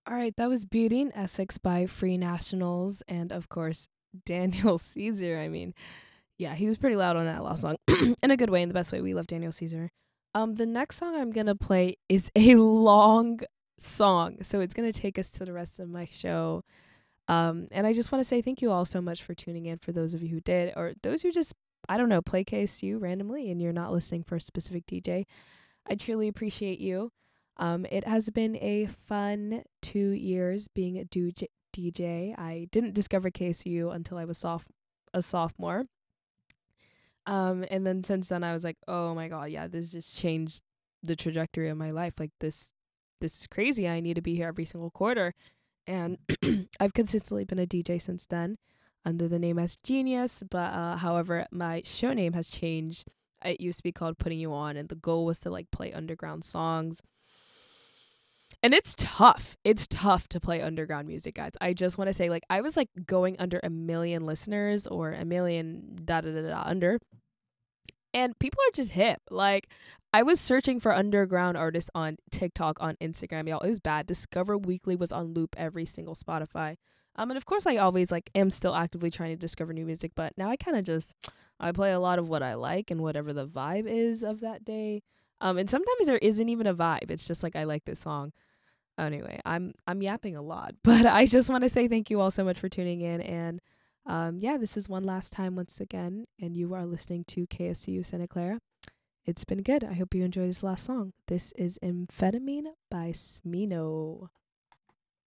All right, that was Beauty in Essex by Free Nationals and, of course, Daniel Caesar. I mean, yeah, he was pretty loud on that last song in a good way, in the best way. We love Daniel Caesar. The next song I'm going to play is a long song, so it's going to take us to the rest of my show. And I just want to say thank you all so much for tuning in for those of you who did, or those who just, I don't know, play KSU randomly and you're not listening for a specific DJ. I truly appreciate you. It has been a fun 2 years being a DJ. I didn't discover KSU until I was a sophomore. And then since then I was like, oh my god, yeah, this just changed the trajectory of my life. Like this is crazy. I need to be here every single quarter. And I've consistently been a DJ since then under the name as Genius, but however, my show name has changed. It used to be called Putting You On, and the goal was to like play underground songs. And it's tough. It's tough to play underground music, guys. I just want to say, like, I was like going under a million listeners or a million da da da da under, and people are just hip. Like, I was searching for underground artists on TikTok, on Instagram, y'all. It was bad. Discover Weekly was on loop every single Spotify. And of course I always like am still actively trying to discover new music, but now I kind of just I play a lot of what I like and whatever the vibe is of that day. And sometimes there isn't even a vibe. It's just like I like this song. Anyway, I'm yapping a lot, but I just want to say thank you all so much for tuning in. And yeah, this is one last time once again, and you are listening to KSCU Santa Clara. It's been good. I hope you enjoyed this last song. This is Amphetamine by Smino.